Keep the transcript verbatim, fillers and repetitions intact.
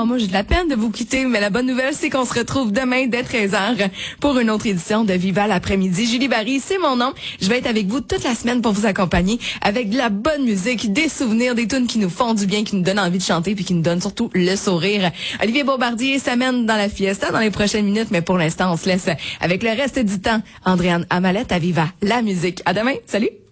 Alors, moi, j'ai de la peine de vous quitter, mais la bonne nouvelle, c'est qu'on se retrouve demain dès treize heures pour une autre édition de Viva l'après-midi. Julie Barry, c'est mon nom. Je vais être avec vous toute la semaine pour vous accompagner avec de la bonne musique, des souvenirs, des tunes qui nous font du bien, qui nous donnent envie de chanter puis qui nous donnent surtout le sourire. Olivier Bombardier s'amène dans la fiesta dans les prochaines minutes, mais pour l'instant, on se laisse avec le reste du temps. Andréane Amalette à Viva la musique. À demain. Salut!